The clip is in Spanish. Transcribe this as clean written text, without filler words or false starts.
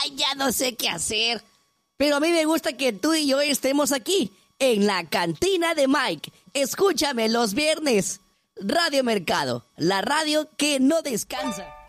Ya no sé qué hacer. Pero a mí me gusta que tú y yo estemos aquí, en la cantina de Mike. Escúchame los viernes. Radio Mercado, la radio que no descansa.